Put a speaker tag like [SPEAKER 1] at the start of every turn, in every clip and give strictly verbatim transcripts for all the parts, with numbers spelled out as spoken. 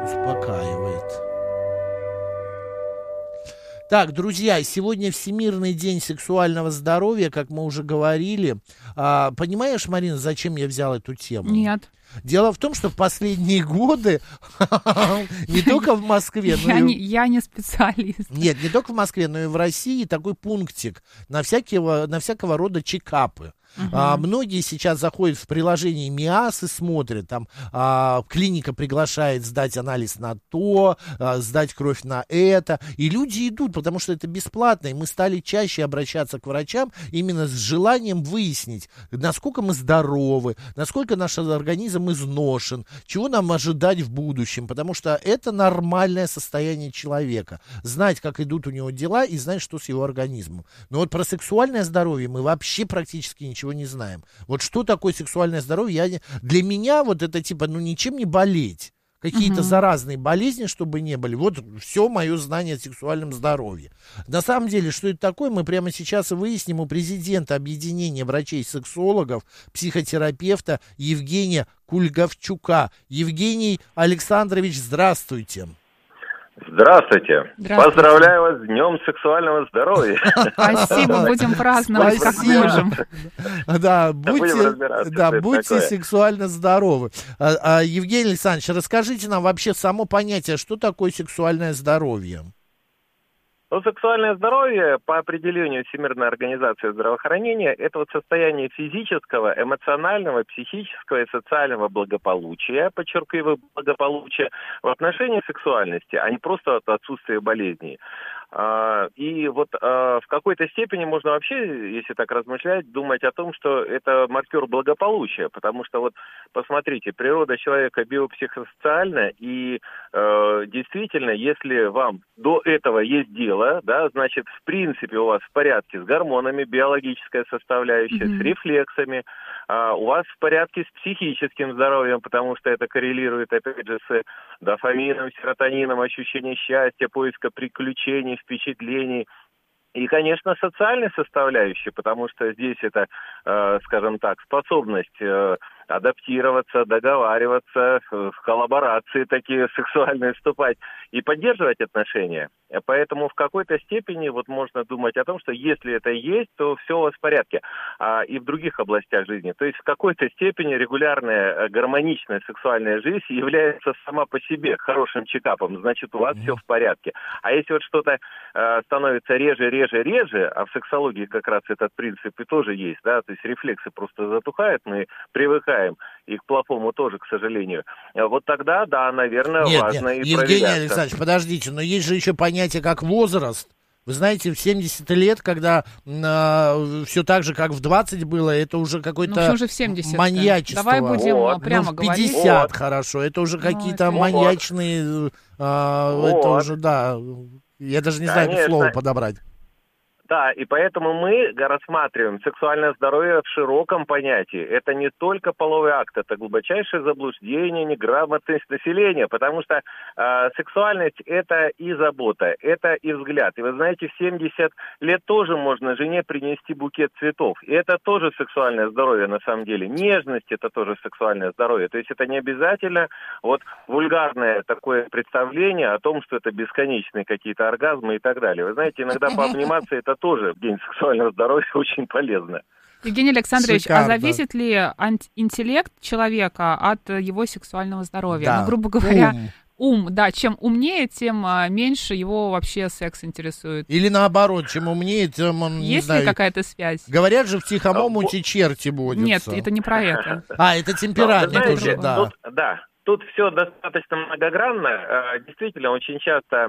[SPEAKER 1] Успокаивает. Так, друзья, сегодня Всемирный день сексуального здоровья, как мы уже говорили. А, понимаешь, Марина, зачем я взял эту тему?
[SPEAKER 2] Нет.
[SPEAKER 1] Дело в том, что в последние годы, не только в Москве, но
[SPEAKER 2] я,
[SPEAKER 1] и...
[SPEAKER 2] не, я не специалист.
[SPEAKER 1] Нет, не только в Москве, но и в России такой пунктик на всякого, на всякого рода чекапы. Uh-huh. А, многие сейчас заходят в приложение МИАС и смотрят, там а, клиника приглашает сдать анализ на то, а, сдать кровь на это, и люди идут, потому что это бесплатно, и мы стали чаще обращаться к врачам именно с желанием выяснить, насколько мы здоровы, насколько наш организм изношен, чего нам ожидать в будущем, потому что это нормальное состояние человека, знать, как идут у него дела и знать, что с его организмом. Но вот про сексуальное здоровье мы вообще практически ничего не знаем. Вот что такое сексуальное здоровье? Я не... Для меня вот это типа, ну ничем не болеть. Какие-то uh-huh. заразные болезни, чтобы не были. Вот все мое знание о сексуальном здоровье. На самом деле, что это такое, мы прямо сейчас и выясним у президента Объединения врачей-сексологов, психотерапевта Евгения Кульговчука. Евгений Александрович, здравствуйте.
[SPEAKER 3] Здравствуйте.
[SPEAKER 2] Здравствуйте.
[SPEAKER 3] Поздравляю вас с Днем сексуального здоровья.
[SPEAKER 2] Спасибо, будем праздновать, как можем.
[SPEAKER 1] Да, будьте, да, будьте сексуально здоровы. А, а, Евгений Александрович, расскажите нам вообще само понятие, что такое сексуальное здоровье?
[SPEAKER 3] Ну, сексуальное здоровье, по определению Всемирной организации здравоохранения, это вот состояние физического, эмоционального, психического и социального благополучия, подчеркиваю, благополучия в отношении сексуальности, а не просто от отсутствия болезней. И вот в какой-то степени можно вообще, если так размышлять, думать о том, что это маркер благополучия, потому что вот посмотрите, природа человека биопсихосоциальна, и э, действительно, если вам до этого есть дело, да, значит, в принципе у вас в порядке с гормонами, биологическая составляющая, mm-hmm. с рефлексами, э, у вас в порядке с психическим здоровьем, потому что это коррелирует, опять же, с дофамином, серотонином, ощущением счастья, поиска приключений, впечатлений. И, конечно, социальной составляющей, потому что здесь это, э, скажем так, способность э, адаптироваться, договариваться, в коллаборации такие сексуальные вступать и поддерживать отношения. Поэтому в какой-то степени вот можно думать о том, что если это есть, то все у вас в порядке. А и в других областях жизни. То есть в какой-то степени регулярная гармоничная сексуальная жизнь является сама по себе хорошим чекапом. Значит, у вас mm-hmm. все в порядке. А если вот что-то э, становится реже, реже, реже, а в сексологии как раз этот принцип и тоже есть, да, то есть рефлексы просто затухают, мы привыкаем и к плохому тоже, к сожалению. Вот тогда, да, наверное,
[SPEAKER 1] нет,
[SPEAKER 3] важно
[SPEAKER 1] нет.
[SPEAKER 3] и
[SPEAKER 1] Евгений
[SPEAKER 3] проверяться.
[SPEAKER 1] Александрович, подождите, но есть же еще понятие как возраст. Вы знаете, в семьдесят лет, когда э, все так же, как в двадцать было, это уже какое-то
[SPEAKER 2] ну, же в семьдесят
[SPEAKER 1] маньячество.
[SPEAKER 2] Давай будем
[SPEAKER 3] вот.
[SPEAKER 2] прямо
[SPEAKER 1] ну, в
[SPEAKER 2] говорить.
[SPEAKER 1] пятьдесят,
[SPEAKER 3] вот.
[SPEAKER 1] хорошо, это уже
[SPEAKER 2] ну,
[SPEAKER 1] какие-то
[SPEAKER 2] это...
[SPEAKER 1] маньячные, э,
[SPEAKER 3] вот.
[SPEAKER 1] это уже, да, я даже не знаю, как слово подобрать.
[SPEAKER 3] Да, и поэтому мы рассматриваем сексуальное здоровье в широком понятии. Это не только половой акт, это глубочайшее заблуждение, неграмотность населения, потому что э, сексуальность – это и забота, это и взгляд. И вы знаете, в семьдесят лет тоже можно жене принести букет цветов. И это тоже сексуальное здоровье на самом деле. Нежность – это тоже сексуальное здоровье. То есть это не обязательно вот вульгарное такое представление о том, что это бесконечные какие-то оргазмы и так далее. Вы знаете, иногда пообниматься – это тоже в день сексуального здоровья очень полезно.
[SPEAKER 2] Евгений Александрович,
[SPEAKER 1] Шикарно.
[SPEAKER 2] а зависит ли анти- интеллект человека от его сексуального здоровья?
[SPEAKER 1] Да.
[SPEAKER 2] Ну, грубо говоря,
[SPEAKER 1] ум.
[SPEAKER 2] ум, да, чем умнее, тем а, меньше его вообще секс интересует.
[SPEAKER 1] Или наоборот, чем умнее, тем он, не
[SPEAKER 2] Есть
[SPEAKER 1] знаю...
[SPEAKER 2] ли какая-то связь?
[SPEAKER 1] Говорят же, в тихом омуте черти водятся.
[SPEAKER 2] Нет, это не про это.
[SPEAKER 1] А, это темперамент
[SPEAKER 3] знаете,
[SPEAKER 1] уже, да.
[SPEAKER 3] Тут, да. Тут все достаточно многогранно. Действительно, очень часто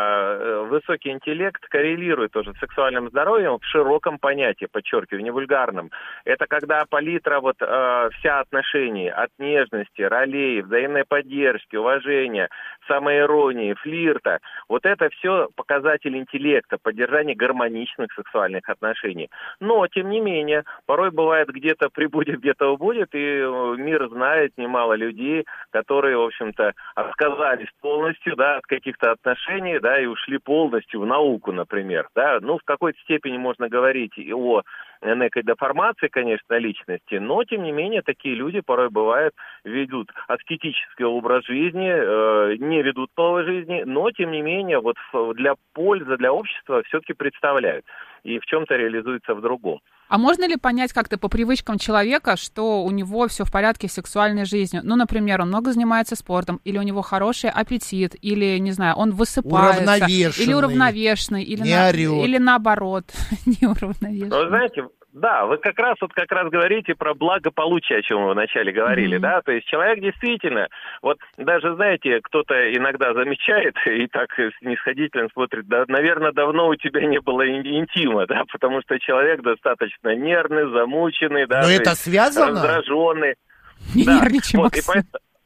[SPEAKER 3] высокий интеллект коррелирует тоже с сексуальным здоровьем в широком понятии, подчеркиваю, не вульгарном. Это когда палитра вот вся отношений от нежности, ролей, взаимной поддержки, уважения, самоиронии, флирта, вот это все показатель интеллекта, поддержания гармоничных сексуальных отношений. Но, тем не менее, порой бывает где-то прибудет, где-то убудет, и мир знает немало людей, которые, в общем-то, отказались полностью, да, от каких-то отношений, да, и ушли полностью в науку, например, да. Ну, в какой-то степени можно говорить и о некой деформации, конечно, личности, но, тем не менее, такие люди порой бывают, ведут аскетический образ жизни, э, не ведут половой жизни, но, тем не менее, вот для пользы, для общества все-таки представляют и в чем-то реализуются в другом.
[SPEAKER 2] А можно ли понять как-то по привычкам человека, что у него все в порядке с сексуальной жизнью? Ну, например, он много занимается спортом, или у него хороший аппетит, или, не знаю, он высыпается,
[SPEAKER 1] уравновешенный,
[SPEAKER 2] или уравновешенный, или,
[SPEAKER 1] не
[SPEAKER 2] на...
[SPEAKER 1] орёт.
[SPEAKER 2] или наоборот, неуравновешенный.
[SPEAKER 3] Ну, знаете, да, вы как раз вот как раз говорите про благополучие, о чем вы вначале говорили, mm-hmm. да, то есть человек действительно, вот даже, знаете, кто-то иногда замечает и так снисходительно смотрит, да, наверное, давно у тебя не было интима, да, потому что человек достаточно нервный, замученный, да,
[SPEAKER 1] но это связано?
[SPEAKER 3] Раздраженный.
[SPEAKER 2] Не
[SPEAKER 3] да,
[SPEAKER 2] нервничай,
[SPEAKER 3] вот,
[SPEAKER 2] Максим.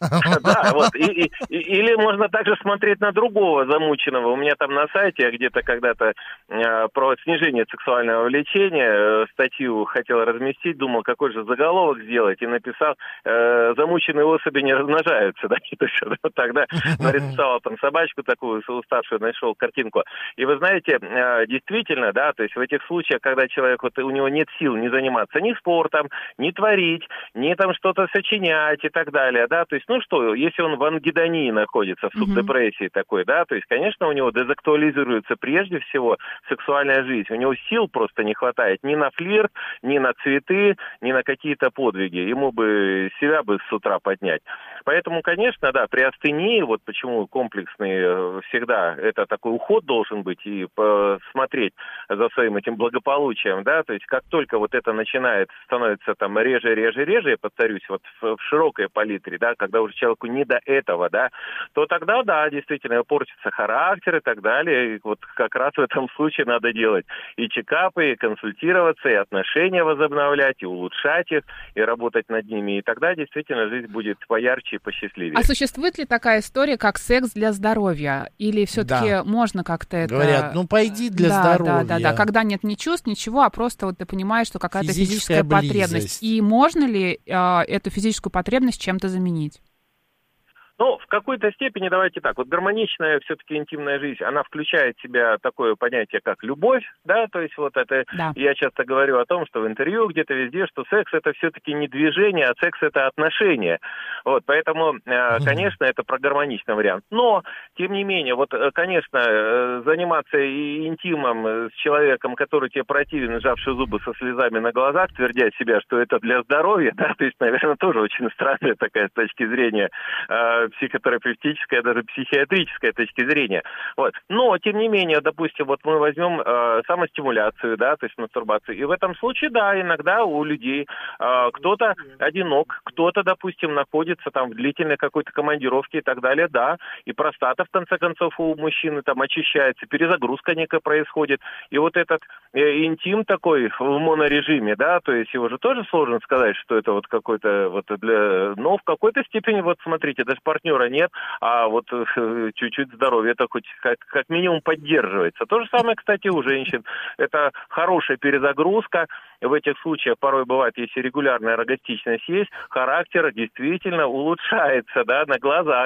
[SPEAKER 3] Да, вот, и, и, или можно также смотреть на другого замученного. У меня там на сайте, я где-то когда-то э, про снижение сексуального влечения э, статью хотел разместить, думал, какой же заголовок сделать, и написал, э, замученные особи не размножаются, да, то есть вот тогда нарисовал там собачку такую, уставшую, нашел картинку. И вы знаете, э, действительно, да, то есть в этих случаях, когда человек, вот у него нет сил не заниматься ни спортом, ни творить, ни там что-то сочинять и так далее, да, то есть ну что, если он в ангидонии находится, в субдепрессии mm-hmm. такой, да, то есть, конечно, у него дезактуализируется прежде всего сексуальная жизнь. У него сил просто не хватает ни на флирт, ни на цветы, ни на какие-то подвиги. Ему бы себя бы с утра поднять. Поэтому, конечно, да, при астении, вот почему комплексный всегда, это такой уход должен быть и посмотреть за своим этим благополучием, да, то есть как только вот это начинает становиться там реже, реже, реже, я повторюсь, вот в, в широкой палитре, да, когда уже человеку не до этого, да, то тогда, да, действительно, портится характер и так далее. И вот как раз в этом случае надо делать и чекапы, и консультироваться, и отношения возобновлять, и улучшать их, и работать над ними. И тогда действительно жизнь будет поярче и посчастливее.
[SPEAKER 2] А существует ли такая история, как секс для здоровья? Или все-таки да. можно как-то это...
[SPEAKER 1] Говорят, ну пойди для
[SPEAKER 2] да,
[SPEAKER 1] здоровья.
[SPEAKER 2] Да, да, да, когда нет ни чувств, ничего, а просто вот ты понимаешь, что какая-то
[SPEAKER 1] физическая,
[SPEAKER 2] физическая
[SPEAKER 1] близость.
[SPEAKER 2] потребность. И можно ли э, эту физическую потребность чем-то заменить?
[SPEAKER 3] Ну, в какой-то степени, давайте так, вот гармоничная все-таки интимная жизнь, она включает в себя такое понятие, как любовь, да, то есть вот это,
[SPEAKER 2] да.
[SPEAKER 3] я часто говорю о том, что в интервью где-то везде, что секс это все-таки не движение, а секс это отношения, вот, поэтому, конечно, это про гармоничный вариант, но, тем не менее, вот, конечно, заниматься интимом с человеком, который тебе противен, сжавший зубы со слезами на глазах, твердя себя, что это для здоровья, да, то есть, наверное, тоже очень странная такая с точки зрения психотерапевтическая, даже психиатрическая точки зрения. Вот. Но, тем не менее, допустим, вот мы возьмем э, самостимуляцию, да, то есть мастурбацию, и в этом случае, да, иногда у людей э, кто-то одинок, кто-то, допустим, находится там в длительной какой-то командировке и так далее, да, и простата, в конце концов, у мужчины там очищается, перезагрузка некая происходит, и вот этот э, интим такой в монорежиме, да, то есть его же тоже сложно сказать, что это вот какой-то вот для... Но в какой-то степени, вот смотрите, даже партнера нет, а вот э, чуть-чуть здоровье это хоть как, как минимум поддерживается. То же самое, кстати, у женщин. Это хорошая перезагрузка. В этих случаях порой бывает, если регулярная эргостичность есть, характер действительно улучшается, да, на глазах.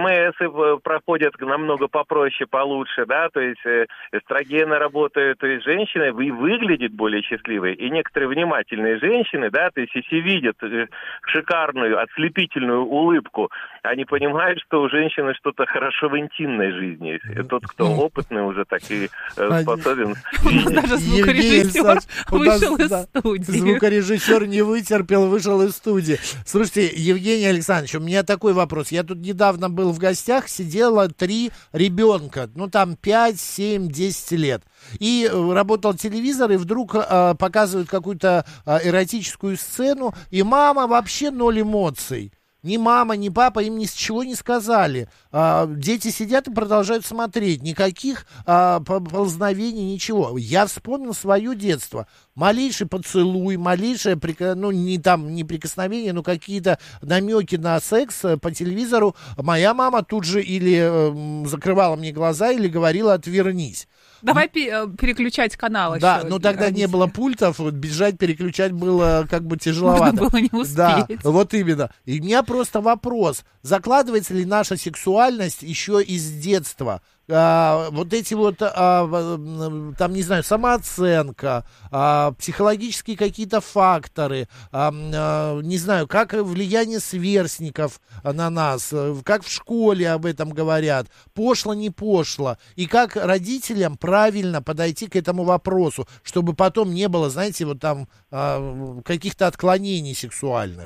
[SPEAKER 3] ПМСы проходят намного попроще, получше, да, то есть эстрогены работают, то есть женщина вы, выглядит более счастливой. И некоторые внимательные женщины, да, то есть если видят шикарную, ослепительную улыбку, они понимают, что у женщины что-то хорошо в интимной жизни. И тот, кто опытный, уже так и способен...
[SPEAKER 2] У нас даже звукорежиссер вышел из студии.
[SPEAKER 1] Звукорежиссер не вытерпел, вышел из студии. Слушайте, Евгений Александрович, у меня такой вопрос. Я тут недавно был в гостях, сидело три ребенка, ну там пять, семь, десять лет. И работал телевизор, и вдруг э, показывают какую-то э, эротическую сцену, и мама вообще ноль эмоций. Ни мама, ни папа им ни с чего не сказали. А, дети сидят и продолжают смотреть. Никаких а, поползновений, ничего. Я вспомнил свое детство. малейший поцелуй, малейшее, ну, не там, не прикосновение, но какие-то намеки на секс по телевизору, моя мама тут же или э, закрывала мне глаза, или говорила: отвернись.
[SPEAKER 2] Давай переключать канал.
[SPEAKER 1] Да,
[SPEAKER 2] еще,
[SPEAKER 1] но тогда
[SPEAKER 2] родители.
[SPEAKER 1] Не было пультов, вот бежать, переключать было как бы тяжеловато.
[SPEAKER 2] Можно было не успеть.
[SPEAKER 1] Да, вот именно. И у меня просто вопрос, закладывается ли наша сексуальность еще из детства? А, вот эти вот, а, там, не знаю, самооценка, а, психологические какие-то факторы, а, а, не знаю, как влияние сверстников на нас, как в школе об этом говорят, пошло, не пошло, и как родителям правильно подойти к этому вопросу, чтобы потом не было, знаете, вот там а, каких-то отклонений сексуальных.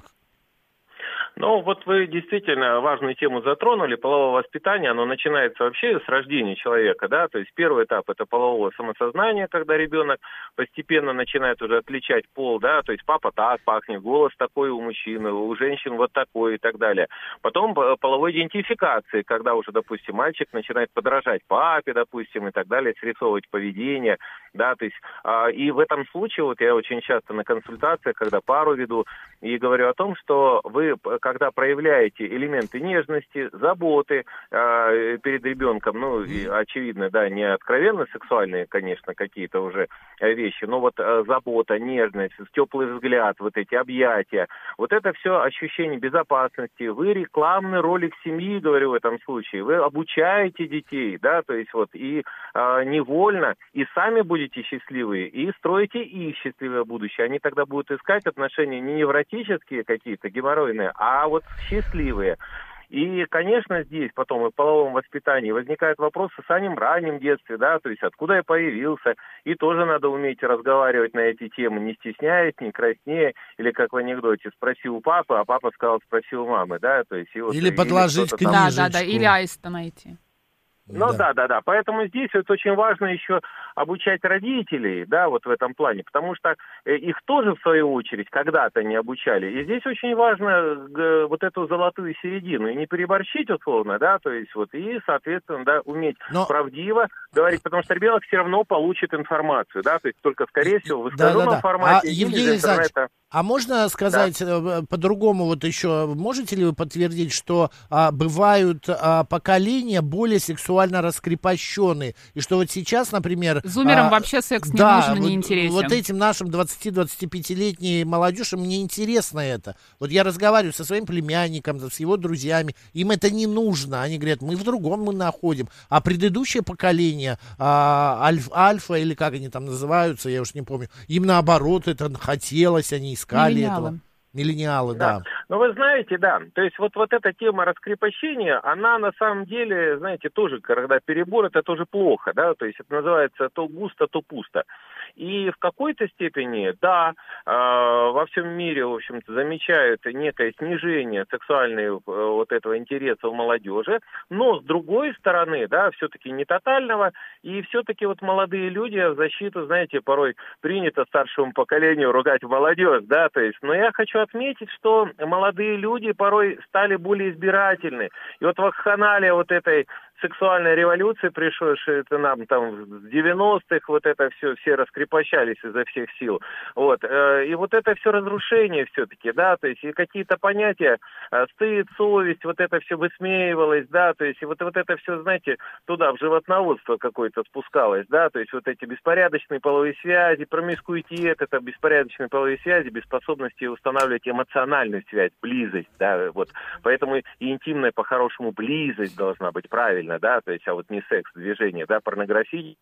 [SPEAKER 3] Ну, вот вы действительно важную тему затронули. Половое воспитание, оно начинается вообще с рождения человека, да, то есть первый этап – это половое самосознание, когда ребенок постепенно начинает уже отличать пол, да, то есть папа так пахнет, голос такой у мужчины, у женщин вот такой и так далее. Потом половой идентификации, когда уже, допустим, мальчик начинает подражать папе, допустим, и так далее, срисовывать поведение, да, то есть, а, и в этом случае, вот я очень часто на консультациях, когда пару веду, и говорю о том, что вы, когда проявляете элементы нежности, заботы э, перед ребенком, ну, и, очевидно, да, не откровенно сексуальные, конечно, какие-то уже вещи, но вот э, забота, нежность, теплый взгляд, вот эти объятия, вот это все ощущение безопасности. Вы рекламный ролик семьи, говорю в этом случае, вы обучаете детей, да, то есть вот и э, невольно, и сами будете счастливые, и строите их счастливое будущее. Они тогда будут искать отношения не невротические какие-то, геморройные, а а вот счастливые. И, конечно, здесь потом и в половом воспитании возникают вопросы в самом раннем детстве, да, то есть откуда я появился, и тоже надо уметь разговаривать на эти темы, не стесняясь, не краснея, или как в анекдоте, спроси у папы, а папа сказал, спроси у мамы, да, то есть... И вот,
[SPEAKER 1] или подложить книжечку.
[SPEAKER 2] Да, да, да, или аиста найти.
[SPEAKER 3] Ну да. да, да, да. Поэтому здесь вот очень важно еще обучать родителей, да, вот в этом плане, потому что их тоже, в свою очередь, когда-то не обучали. И здесь очень важно вот эту золотую середину, и не переборщить условно, да, то есть вот, и, соответственно, да, уметь Но... правдиво говорить, потому что ребенок все равно получит информацию, да, то есть только, скорее всего, в искаженном да, да, да. формате.
[SPEAKER 1] А, Евгений Александрович, а можно сказать да. по-другому, вот еще, можете ли вы подтвердить, что а, бывают а, поколения более сексуально раскрепощенные, и что вот сейчас, например...
[SPEAKER 2] Зумерам а, вообще секс не
[SPEAKER 1] да,
[SPEAKER 2] нужен,
[SPEAKER 1] вот,
[SPEAKER 2] не интересен.
[SPEAKER 1] Вот этим нашим двадцати-двадцатипятилетней молодежи мне интересно это. Вот я разговариваю со своим племянником, с его друзьями, им это не нужно. Они говорят, мы в другом мы находим. А предыдущее поколение, а, альф, альфа или как они там называются, я уж не помню, им наоборот это хотелось, они искали
[SPEAKER 2] Миллениалы.
[SPEAKER 1] этого. Миллениалы, да.
[SPEAKER 3] да. Ну, вы знаете, да, то есть вот, вот эта тема раскрепощения, она на самом деле, знаете, тоже, когда перебор, это тоже плохо, да, то есть это называется то густо, то пусто. И в какой-то степени, да, э, во всем мире, в общем-то, замечают некое снижение сексуального э, вот этого интереса у молодежи, но с другой стороны, да, все-таки не тотального, и все-таки вот молодые люди в защиту, знаете, порой принято старшему поколению ругать молодежь, да, то есть, но я хочу отметить, что молодые люди порой стали более избирательны, и вот вакханалия вот этой сексуальной революции, пришедшей это нам там в девяностых, вот это все, все раскрепощались изо всех сил. Вот. И вот это все разрушение все-таки, да, то есть и какие-то понятия, стыд, совесть, вот это все высмеивалось, да, то есть и вот, вот это все, знаете, туда, в животноводство какое-то спускалось, да, то есть вот эти беспорядочные половые связи, промискуитет, это беспорядочные половые связи, без способности устанавливать эмоциональную связь, близость, да, вот. Поэтому и интимная, по-хорошему, близость должна быть правильно, да, то есть, а вот не секс, движение, да, порнография.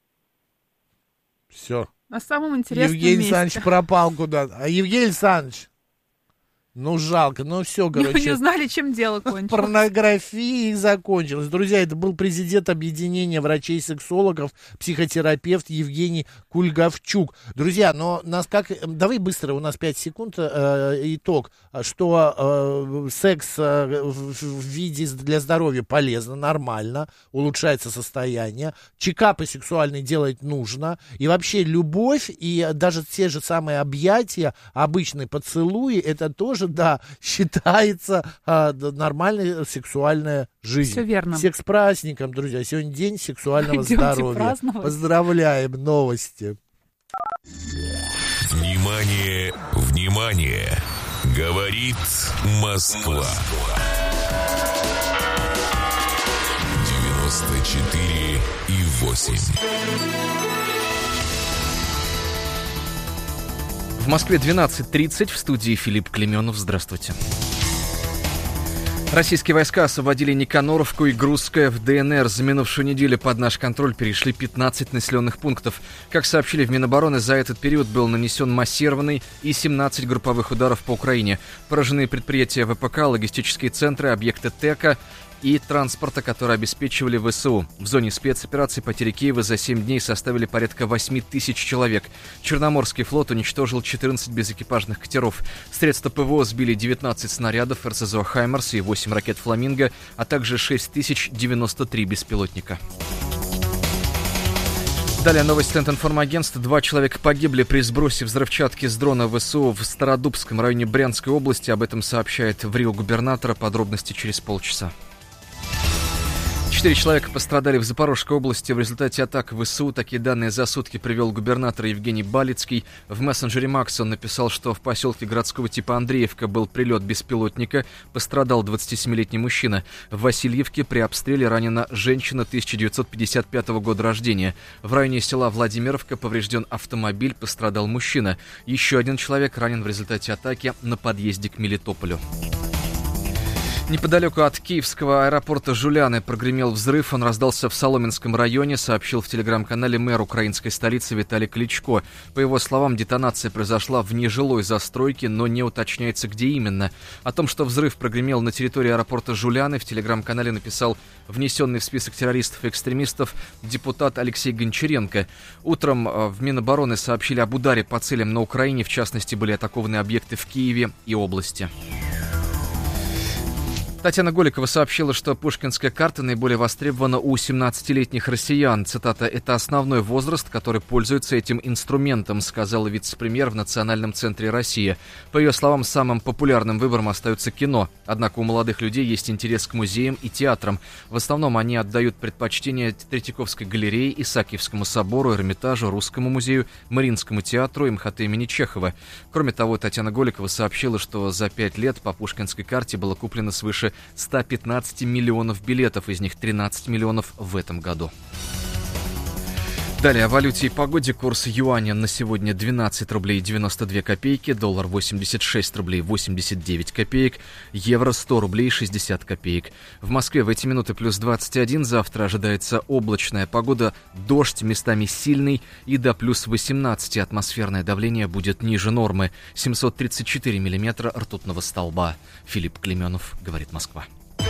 [SPEAKER 1] Все.
[SPEAKER 2] На самом интересном
[SPEAKER 1] Евгений
[SPEAKER 2] месте.
[SPEAKER 1] Александрович пропал куда-то. А Евгений Александрович, ну жалко, ну все, короче.
[SPEAKER 2] Не узнали, чем дело кончилось.
[SPEAKER 1] Порнография закончилась. Друзья, это был президент объединения врачей-сексологов, психотерапевт Евгений Кульгавчук. Друзья, но нас как... Давай быстро, у нас пять секунд, э, итог, что э, секс э, в, в виде для здоровья полезно, нормально, улучшается состояние, чекапы сексуальные делать нужно, и вообще любовь, и даже те же самые объятия, обычные поцелуи, это тоже, да, считается а, нормальная сексуальная жизнь.
[SPEAKER 2] Все верно.
[SPEAKER 1] Всех с праздником, друзья. Сегодня день сексуального
[SPEAKER 2] Идемте
[SPEAKER 1] здоровья.
[SPEAKER 2] праздновать.
[SPEAKER 1] Поздравляем, новости.
[SPEAKER 4] Внимание, внимание! Говорит Москва. девяносто четыре и восемь.
[SPEAKER 5] В Москве двенадцать тридцать, в студии Филипп Клеменов. Здравствуйте. Российские войска освободили Никаноровку и Грузское в ДНР. За минувшую неделю под наш контроль перешли пятнадцать населенных пунктов. Как сообщили в Минобороны, за этот период был нанесен массированный и семнадцать групповых ударов по Украине. Поражены предприятия ВПК, логистические центры, объекты ТЭКа и транспорта, которые обеспечивали ВСУ. В зоне спецоперации потери Киева за семь дней составили порядка восемь тысяч человек. Черноморский флот уничтожил четырнадцать безэкипажных катеров. Средства ПВО сбили девятнадцать снарядов РСЗО «Хаймарс» и восемь ракет «Фламинго», а также шесть тысяч девяносто три беспилотника. Далее новость Лентинформагентства. Два человека погибли при сбросе взрывчатки с дрона ВСУ в Стародубском районе Брянской области. Об этом сообщает в РИО губернатора. Подробности через полчаса. Четыре человека пострадали в Запорожской области в результате атак ВСУ. Такие данные за сутки привел губернатор Евгений Балицкий. В мессенджере Макс он написал, что в поселке городского типа Андреевка был прилет беспилотника. Пострадал двадцатисемилетний мужчина. В Васильевке при обстреле ранена женщина тысяча девятьсот пятьдесят пятого года рождения. В районе села Владимировка поврежден автомобиль, пострадал мужчина. Еще один человек ранен в результате атаки на подъезде к Мелитополю. Неподалеку от киевского аэропорта Жуляны прогремел взрыв. Он раздался в Соломенском районе, сообщил в телеграм-канале мэр украинской столицы Виталий Кличко. По его словам, детонация произошла в нежилой застройке, но не уточняется, где именно. О том, что взрыв прогремел на территории аэропорта Жуляны, в телеграм-канале написал внесенный в список террористов и экстремистов депутат Алексей Гончаренко. Утром в Минобороны сообщили об ударе по целям на Украине. В частности, были атакованы объекты в Киеве и области. Татьяна Голикова сообщила, что пушкинская карта наиболее востребована у семнадцатилетних россиян. Цитата: «Это основной возраст, который пользуется этим инструментом», сказала вице-премьер в Национальном центре России. По ее словам, самым популярным выбором остается кино. Однако у молодых людей есть интерес к музеям и театрам. В основном они отдают предпочтение Третьяковской галерее, Исаакиевскому собору, Эрмитажу, Русскому музею, Мариинскому театру и МХТ имени Чехова. Кроме того, Татьяна Голикова сообщила, что за пять лет по пушкинской карте было куплено свыше сто пятнадцать миллионов билетов, из них тринадцать миллионов в этом году. Далее о валюте и погоде. Курс юаня на сегодня двенадцать рублей девяносто две копейки, доллар восемьдесят шесть рублей восемьдесят девять копеек, евро сто рублей шестьдесят копеек. В Москве в эти минуты плюс двадцать один, завтра ожидается облачная погода, дождь, местами сильный и до плюс восемнадцать. Атмосферное давление будет ниже нормы, семьсот тридцать четыре миллиметра ртутного столба. Филипп Клеменов, говорит Москва.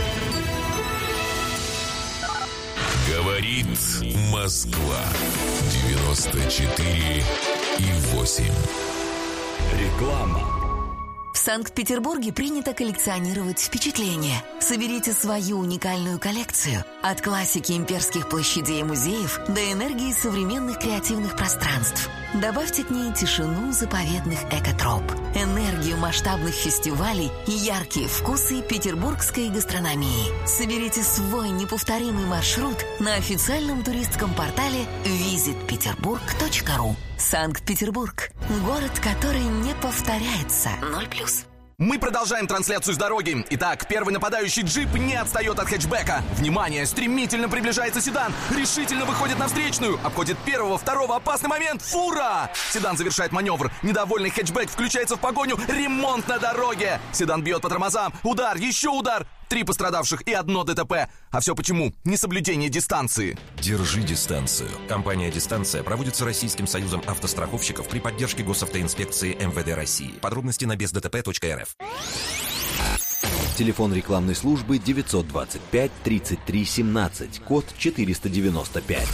[SPEAKER 4] Говорит Москва. девяносто четыре и восемь.
[SPEAKER 6] Реклама.
[SPEAKER 7] В Санкт-Петербурге принято коллекционировать впечатления. Соберите свою уникальную коллекцию. От классики имперских площадей и музеев до энергии современных креативных пространств. Добавьте к ней тишину заповедных экотроп, энергию масштабных фестивалей и яркие вкусы петербургской гастрономии. Соберите свой неповторимый маршрут на официальном туристском портале визит петербург точка ру. Санкт-Петербург. Город, который не повторяется. Ноль плюс.
[SPEAKER 6] Мы продолжаем трансляцию с дороги. Итак, первый нападающий джип не отстает от хэтчбека. Внимание, стремительно приближается седан. Решительно выходит на встречную. Обходит первого, второго, опасный момент. Фура! Седан завершает маневр. Недовольный хэтчбек включается в погоню. Ремонт на дороге. Седан бьет по тормозам. Удар, еще удар. Три пострадавших и одно ДТП. А все почему? Несоблюдение дистанции.
[SPEAKER 8] Держи дистанцию. Компания «Дистанция» проводится Российским союзом автостраховщиков при поддержке госавтоинспекции эм вэ дэ России. Подробности на без дэ тэ пэ точка эр эф.
[SPEAKER 9] Телефон рекламной службы девятьсот двадцать пять тридцать три семнадцать, код четыреста девяносто пять.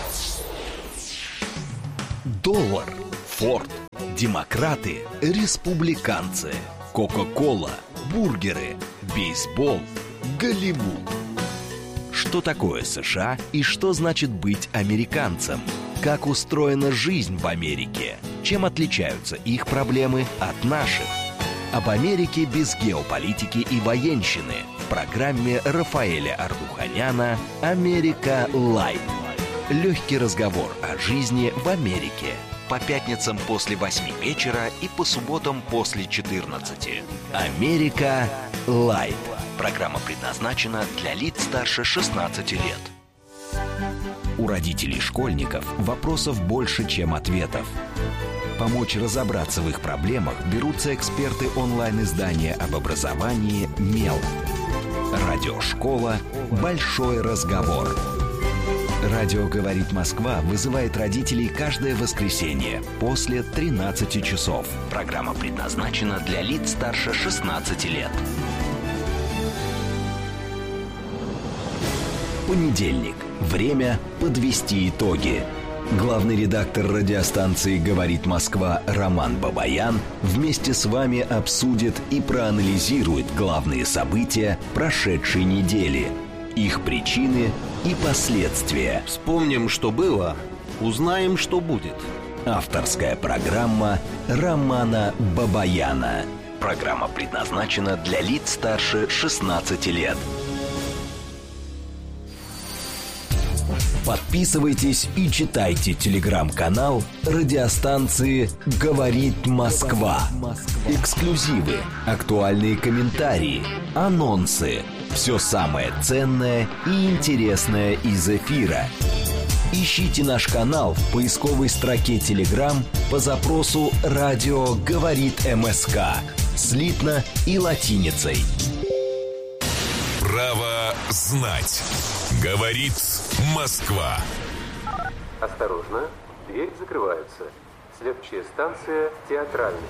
[SPEAKER 9] Доллар, Форд, демократы, республиканцы, Кока-кола, бургеры, бейсбол, Голливуд. Что такое США и что значит быть американцем? Как устроена жизнь в Америке? Чем отличаются их проблемы от наших? Об Америке без геополитики и военщины в программе Рафаэля Ардуханяна «Америка Лайт». Легкий разговор о жизни в Америке. по пятницам после восьми вечера и по субботам после четырнадцати. «Америка Лайт». Программа предназначена для лиц старше шестнадцати лет. У родителей школьников вопросов больше, чем ответов. Помочь разобраться в их проблемах берутся эксперты онлайн-издания об образовании «Мел». Радиошкола «Большой разговор». Радио «Говорит Москва» вызывает родителей каждое воскресенье после тринадцати часов. Программа предназначена для лиц старше шестнадцати лет. Понедельник. Время подвести итоги. Главный редактор радиостанции «Говорит Москва» Роман Бабаян вместе с вами обсудит и проанализирует главные события прошедшей недели, их причины и последствия.
[SPEAKER 10] Вспомним, что было, узнаем, что будет.
[SPEAKER 9] Авторская программа Романа Бабаяна. Программа предназначена для лиц старше шестнадцати лет. Подписывайтесь и читайте телеграм-канал радиостанции «Говорит Москва». Эксклюзивы, актуальные комментарии, анонсы. Все самое ценное и интересное из эфира. Ищите наш канал в поисковой строке Telegram по запросу «Радио говорит МСК». Слитно и латиницей.
[SPEAKER 4] Право знать. Говорит Москва.
[SPEAKER 11] Осторожно, дверь закрывается. Следующая станция театральная.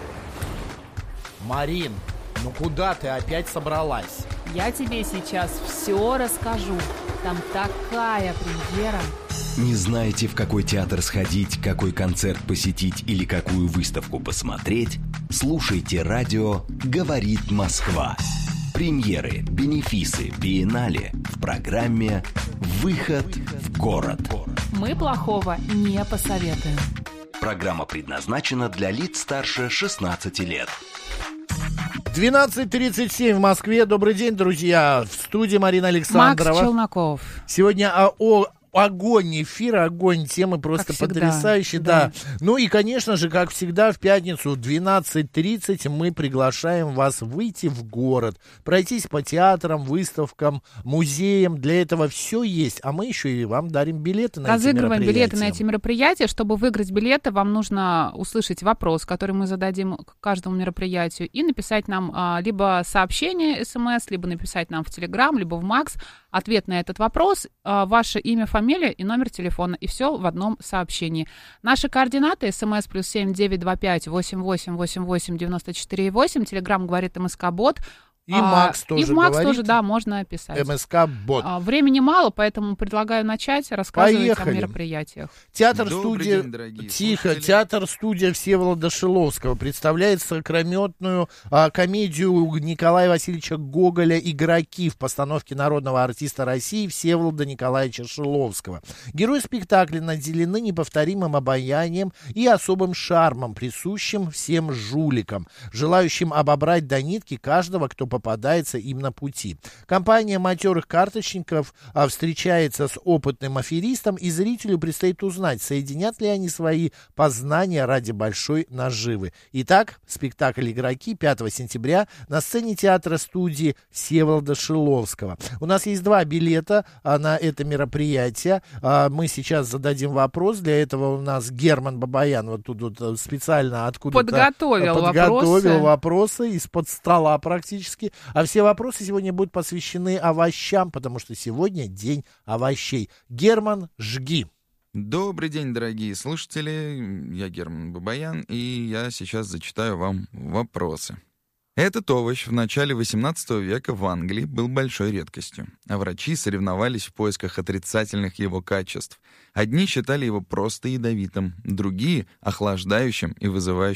[SPEAKER 1] Марин, ну куда ты опять собралась?
[SPEAKER 2] Я тебе сейчас все расскажу. Там такая премьера.
[SPEAKER 9] Не знаете, в какой театр сходить, какой концерт посетить или какую выставку посмотреть? Слушайте радио «Говорит Москва». Премьеры, бенефисы, биеннале в программе «Выход в город».
[SPEAKER 2] Мы плохого не посоветуем.
[SPEAKER 9] Программа предназначена для лиц старше шестнадцати лет.
[SPEAKER 1] двенадцать тридцать семь в Москве. Добрый день, друзья. В студии Марина Александрова.
[SPEAKER 2] Макс Челноков.
[SPEAKER 1] Сегодня о, о огонь эфира, огонь темы просто потрясающие, да. да. Ну и, конечно же, как всегда, в пятницу в двенадцать тридцать мы приглашаем вас выйти в город, пройтись по театрам, выставкам, музеям. Для этого все есть, а мы еще и вам дарим билеты на эти мероприятия.
[SPEAKER 2] Разыгрываем билеты на эти мероприятия. Чтобы выиграть билеты, вам нужно услышать вопрос, который мы зададим к каждому мероприятию, и написать нам а, либо сообщение, смс, либо написать нам в Телеграм, либо в Макс ответ на этот вопрос, а, ваше имя, фамилия и номер телефона, и все в одном сообщении. Наши координаты: смс плюс семь девять два пять восемь восемь восемь восемь девяносто четыре восемь, Телеграм говорит МСК-бот.
[SPEAKER 1] И Макс тоже
[SPEAKER 2] И в Макс
[SPEAKER 1] говорит,
[SPEAKER 2] тоже, да, можно писать.
[SPEAKER 1] МСК-бот.
[SPEAKER 2] А, времени мало, поэтому предлагаю начать рассказывать
[SPEAKER 1] Поехали.
[SPEAKER 2] о мероприятиях.
[SPEAKER 1] Театр-студия... Тихо. Театр-студия Всеволода Шиловского представляет сорокаминутную а, комедию Николая Васильевича Гоголя «Игроки» в постановке народного артиста России Всеволода Николаевича Шиловского. Герои спектакля наделены неповторимым обаянием и особым шармом, присущим всем жуликам, желающим обобрать до нитки каждого, кто попадается им на пути. Компания матерых карточников а, встречается с опытным аферистом, и зрителю предстоит узнать, соединят ли они свои познания ради большой наживы. Итак, спектакль «Игроки» пятого сентября на сцене театра-студии Всеволода Шиловского. У нас есть два билета а, на это мероприятие. А, мы сейчас зададим вопрос. Для этого у нас Герман Бабаян вот тут вот специально откуда-то
[SPEAKER 2] подготовил,
[SPEAKER 1] подготовил
[SPEAKER 2] вопросы.
[SPEAKER 1] вопросы из-под стола практически. А все вопросы сегодня будут посвящены овощам, потому что сегодня день овощей. Герман, жги.
[SPEAKER 12] Добрый день, дорогие слушатели. Я Герман Бабаян, и я сейчас зачитаю вам вопросы. Этот овощ в начале восемнадцатого века в Англии был большой редкостью, а врачи соревновались в поисках отрицательных его качеств. Одни считали его просто ядовитым, другие — охлаждающим и вызывающим